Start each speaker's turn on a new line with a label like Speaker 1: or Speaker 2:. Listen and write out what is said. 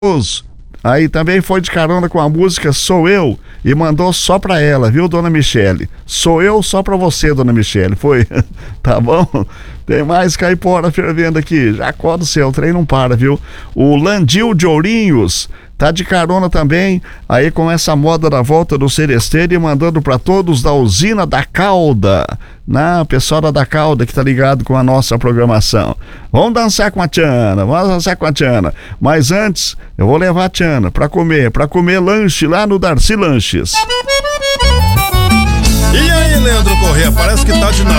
Speaker 1: Aí também foi de carona com a música Sou Eu e mandou só pra ela, viu, dona Michele? Sou eu só pra você, dona Michele, foi? Tá bom? Tem mais caipora fervendo aqui, já acorda o seu, o trem não para, viu? O Landil de Ourinhos tá de carona também, aí com essa moda da volta do seresteiro e mandando pra todos da usina da Calda, pessoal da Calda que tá ligado com a nossa programação. Vamos dançar com a Tiana, mas antes eu vou levar a Tiana pra comer lanche lá no Darcy Lanches.
Speaker 2: E aí, Leandro Corrêa, parece que tá de namoro.